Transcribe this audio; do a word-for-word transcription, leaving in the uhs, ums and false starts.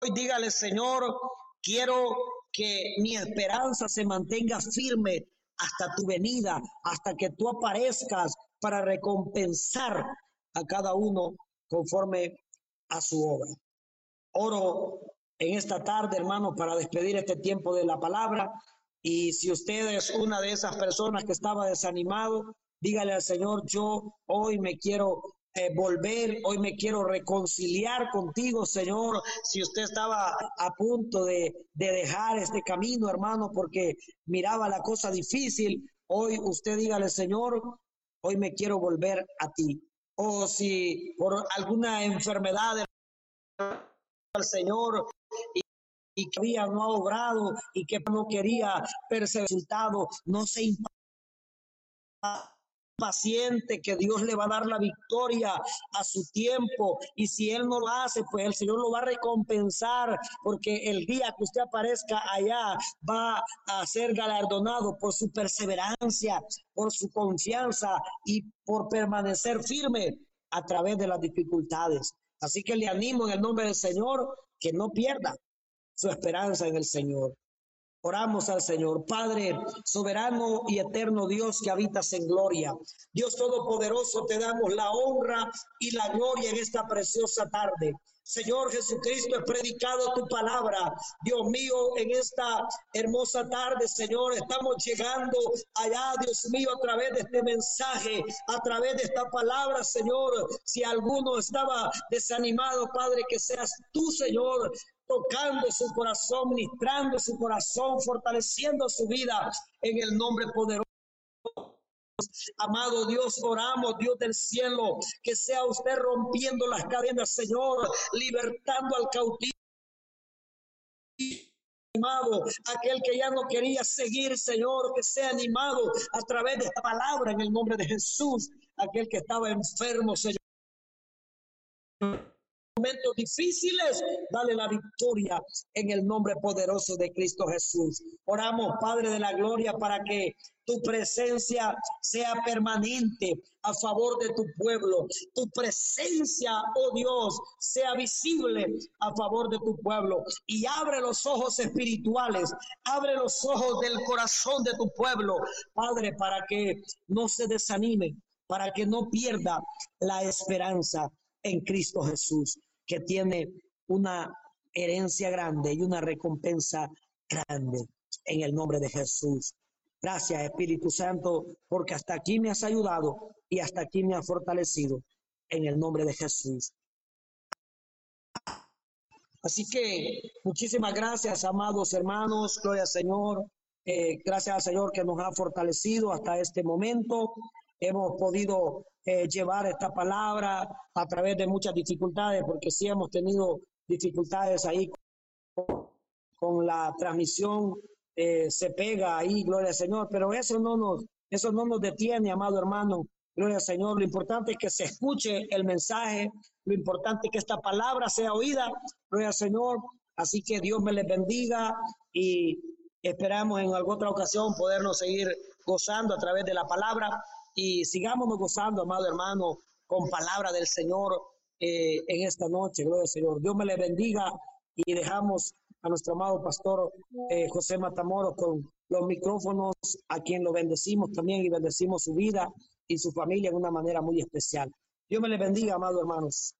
hoy dígale, Señor, quiero que mi esperanza se mantenga firme hasta tu venida, hasta que tú aparezcas para recompensar a cada uno conforme a su obra. Oro en esta tarde, hermano, para despedir este tiempo de la palabra. Y si usted es una de esas personas que estaba desanimado, dígale al Señor, yo hoy me quiero eh, volver, hoy me quiero reconciliar contigo, Señor. Si usted estaba a punto de, de dejar este camino, hermano, porque miraba la cosa difícil, hoy usted dígale, Señor, hoy me quiero volver a ti. O si por alguna enfermedad al Señor y, y que había no ha obrado y que no quería ver ese resultado, no se paciente, que Dios le va a dar la victoria a su tiempo, y si él no lo hace, pues el Señor lo va a recompensar, porque el día que usted aparezca allá va a ser galardonado por su perseverancia, por su confianza y por permanecer firme a través de las dificultades. Así que le animo en el nombre del Señor que no pierda su esperanza en el Señor. Oramos al Señor. Padre soberano y eterno Dios que habitas en gloria, Dios todopoderoso, te damos la honra y la gloria en esta preciosa tarde. Señor Jesucristo, he predicado tu palabra. Dios mío, en esta hermosa tarde, Señor, estamos llegando allá, Dios mío, a través de este mensaje, a través de esta palabra, Señor. Si alguno estaba desanimado, Padre, que seas tú, Señor, tocando su corazón, ministrando su corazón, fortaleciendo su vida en el nombre poderoso. Amado Dios, oramos, Dios del cielo, que sea usted rompiendo las cadenas, Señor, libertando al cautivo, animado, aquel que ya no quería seguir, Señor, que sea animado a través de esta palabra en el nombre de Jesús, aquel que estaba enfermo, Señor. Momentos difíciles, dale la victoria en el nombre poderoso de Cristo Jesús. Oramos, Padre de la gloria, para que tu presencia sea permanente a favor de tu pueblo. Tu presencia, oh Dios, sea visible a favor de tu pueblo. Y abre los ojos espirituales, abre los ojos del corazón de tu pueblo, Padre, para que no se desanime, para que no pierda la esperanza en Cristo Jesús, que tiene una herencia grande y una recompensa grande en el nombre de Jesús. Gracias, Espíritu Santo, porque hasta aquí me has ayudado y hasta aquí me has fortalecido en el nombre de Jesús. Así que muchísimas gracias, amados hermanos, gloria al Señor. Eh, gracias al Señor que nos ha fortalecido hasta este momento. Hemos podido eh, llevar esta palabra a través de muchas dificultades, porque sí hemos tenido dificultades ahí con, con la transmisión, eh, se pega ahí, gloria al Señor, pero eso no nos, eso no nos detiene, amado hermano, gloria al Señor. Lo importante es que se escuche el mensaje, lo importante es que esta palabra sea oída, gloria al Señor. Así que Dios me les bendiga y esperamos en alguna otra ocasión podernos seguir gozando a través de la palabra. Y sigámonos gozando, amado hermano, con palabra del Señor eh, en esta noche, gloria al Señor. Dios me le bendiga y dejamos a nuestro amado pastor eh, José Matamoros con los micrófonos, a quien lo bendecimos también y bendecimos su vida y su familia de una manera muy especial. Dios me le bendiga, amados hermanos.